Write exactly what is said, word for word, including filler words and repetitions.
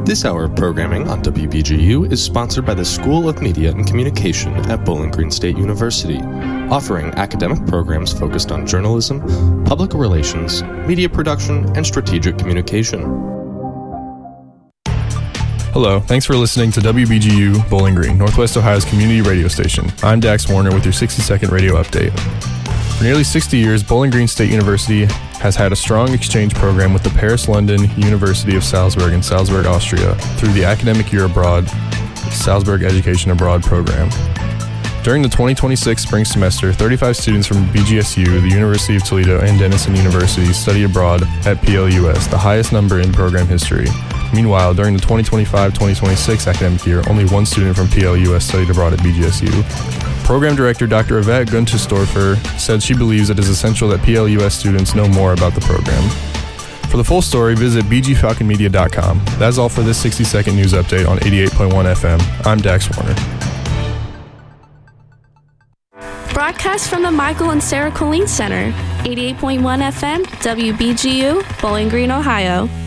This hour of programming on W B G U is sponsored by the School of Media and Communication at Bowling Green State University, offering academic programs focused on journalism, public relations, media production, and strategic communication. Hello, thanks for listening to W B G U Bowling Green, Northwest Ohio's community radio station. I'm Dax Warner with your sixty second radio update. For nearly sixty years, Bowling Green State University has had a strong exchange program with the Paris-London University of Salzburg in Salzburg, Austria, through the Academic Year Abroad, Salzburg Education Abroad program. During the twenty twenty-six spring semester, thirty-five students from B G S U, the University of Toledo, and Denison University study abroad at P L U S, the highest number in program history. Meanwhile, during the twenty twenty-five twenty twenty-six academic year, only one student from P L U S studied abroad at B G S U. Program Director Doctor Yvette Gunterstorfer said she believes it is essential that P L U S students know more about the program. For the full story, visit b g falcon media dot com. That's all for this sixty second news update on eighty-eight point one F M. I'm Dax Warner. Broadcast from the Michael and Sarah Colleen Center, eighty-eight point one F M, W B G U, Bowling Green, Ohio.